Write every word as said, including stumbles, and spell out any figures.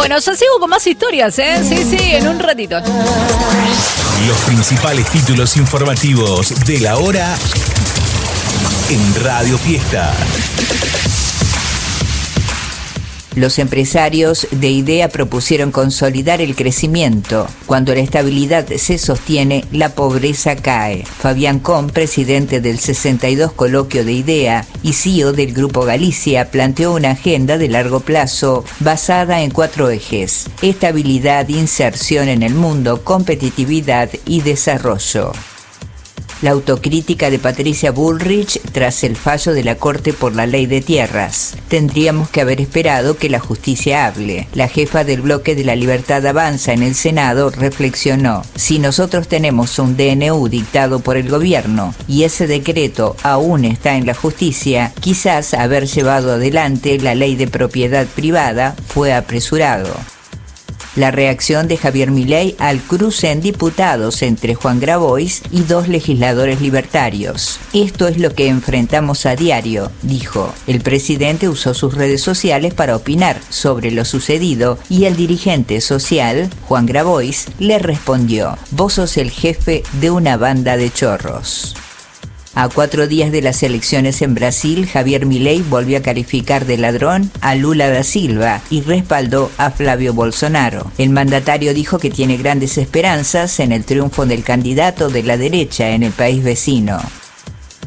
Bueno, ya sigo con más historias, ¿eh? Sí, sí, en un ratito. Los principales títulos informativos de la hora en Radio Fiesta. Los empresarios de IDEA propusieron consolidar el crecimiento. Cuando la estabilidad se sostiene, la pobreza cae. Fabián Con, presidente del sesenta y dos Coloquio de IDEA y C E O del Grupo Galicia, planteó una agenda de largo plazo basada en cuatro ejes: estabilidad, inserción en el mundo, competitividad y desarrollo. La autocrítica de Patricia Bullrich tras el fallo de la Corte por la Ley de Tierras. Tendríamos que haber esperado que la justicia hable. La jefa del bloque de la Libertad Avanza en el Senado reflexionó: si nosotros tenemos un D N U dictado por el gobierno y ese decreto aún está en la justicia, quizás haber llevado adelante la ley de propiedad privada fue apresurado. La reacción de Javier Milei al cruce en diputados entre Juan Grabois y dos legisladores libertarios. Esto es lo que enfrentamos a diario, dijo. El presidente usó sus redes sociales para opinar sobre lo sucedido y el dirigente social, Juan Grabois, le respondió: vos sos el jefe de una banda de chorros. A cuatro días de las elecciones en Brasil, Javier Milei volvió a calificar de ladrón a Lula da Silva y respaldó a Flavio Bolsonaro. El mandatario dijo que tiene grandes esperanzas en el triunfo del candidato de la derecha en el país vecino.